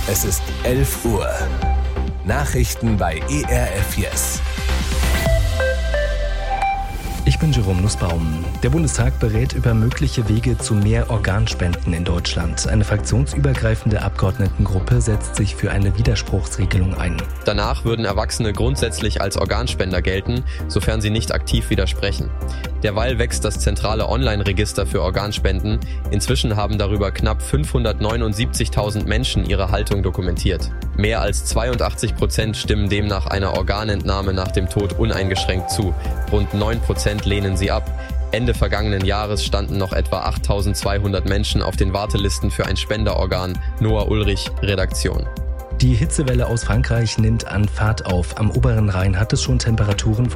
Es ist 11 Uhr. Nachrichten bei ERF Yes. Ich bin Jerome Nussbaum. Der Bundestag berät über mögliche Wege zu mehr Organspenden in Deutschland. Eine fraktionsübergreifende Abgeordnetengruppe setzt sich für eine Widerspruchsregelung ein. Danach würden Erwachsene grundsätzlich als Organspender gelten, sofern sie nicht aktiv widersprechen. Derweil wächst das zentrale Online-Register für Organspenden. Inzwischen haben darüber knapp 579.000 Menschen ihre Haltung dokumentiert. Mehr als 82% stimmen demnach einer Organentnahme nach dem Tod uneingeschränkt zu. Rund 9% lehnen sie ab. Ende vergangenen Jahres standen noch etwa 8.200 Menschen auf den Wartelisten für ein Spenderorgan. Noah Ulrich, Redaktion. Die Hitzewelle aus Frankreich nimmt an Fahrt auf. Am oberen Rhein hat es schon Temperaturen